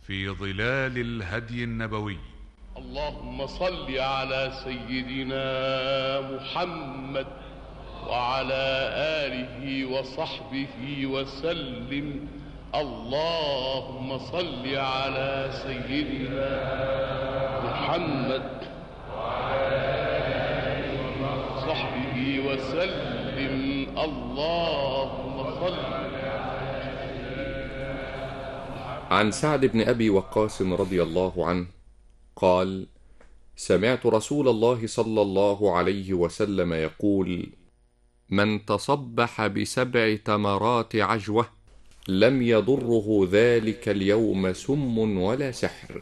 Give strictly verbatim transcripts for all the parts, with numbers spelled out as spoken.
في ظلال الهدي النبوي. اللهم صل على سيدنا محمد وعلى آله وصحبه وسلم. اللهم صل على سيدنا محمد وعلى آله وصحبه وسلم. اللهم صل. عن سعد بن أبي وقاص رضي الله عنه قال: سمعت رسول الله صلى الله عليه وسلم يقول: من تصبح بسبع تمرات عجوة لم يضره ذلك اليوم سم ولا سحر.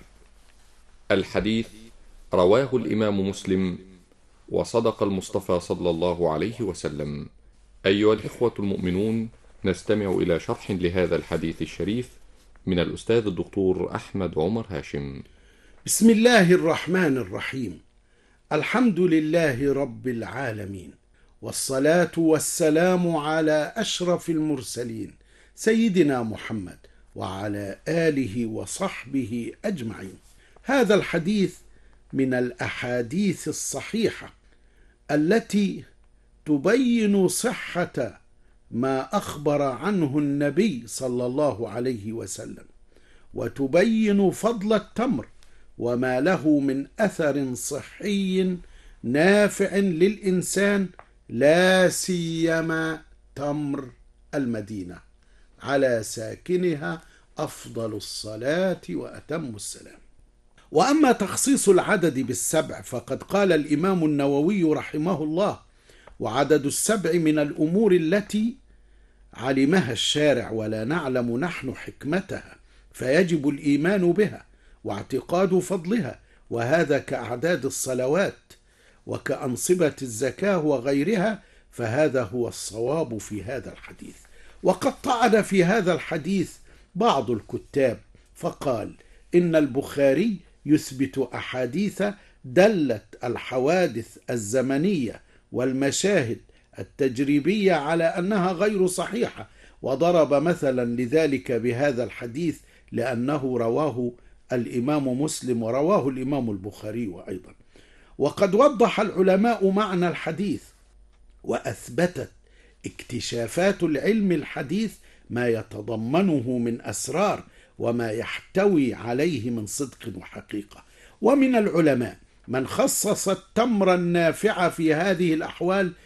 الحديث رواه الإمام مسلم، وصدق المصطفى صلى الله عليه وسلم. أيها الإخوة المؤمنون، نستمع إلى شرح لهذا الحديث الشريف من الأستاذ الدكتور أحمد عمر هاشم. بسم الله الرحمن الرحيم. الحمد لله رب العالمين، والصلاة والسلام على أشرف المرسلين سيدنا محمد وعلى آله وصحبه أجمعين. هذا الحديث من الأحاديث الصحيحة التي تبين صحة ما أخبر عنه النبي صلى الله عليه وسلم، وتبين فضل التمر وما له من أثر صحي نافع للإنسان، لا سيما تمر المدينة، على ساكنها أفضل الصلاة وأتم السلام. وأما تخصيص العدد بالسبع فقد قال الإمام النووي رحمه الله: وعدد السبع من الأمور التي علمها الشارع ولا نعلم نحن حكمتها، فيجب الإيمان بها واعتقاد فضلها، وهذا كأعداد الصلوات وكأنصبة الزكاة وغيرها، فهذا هو الصواب في هذا الحديث. وقد طعن في هذا الحديث بعض الكتاب فقال إن البخاري يثبت أحاديث دلت الحوادث الزمنية والمشاهد التجريبية على أنها غير صحيحة، وضرب مثلا لذلك بهذا الحديث لأنه رواه الإمام مسلم ورواه الإمام البخاري أيضا. وقد وضح العلماء معنى الحديث، وأثبتت اكتشافات العلم الحديث ما يتضمنه من أسرار وما يحتوي عليه من صدق وحقيقة. ومن العلماء من خصص التمر النافع في هذه الأحوال